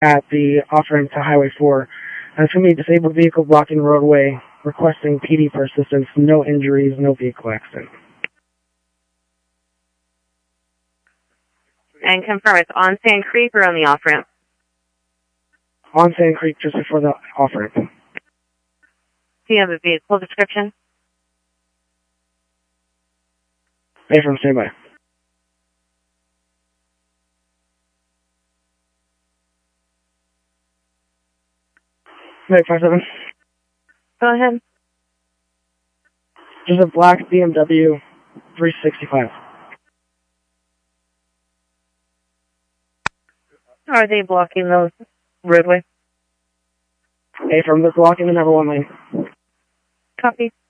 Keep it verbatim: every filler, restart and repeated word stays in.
at the off-ramp to Highway four. And it's going to be a disabled vehicle blocking the roadway, requesting P D for assistance. No injuries, no vehicle accident. And confirm it's on Sand Creek or on the off-ramp? On Sand Creek, just before the off-ramp. Do you have a vehicle description? Hey, from standby. eight five seven. Go ahead. Just a black B M W three sixty-five. Are they blocking the roadway? Hey, from the blocking the number one lane. Copy.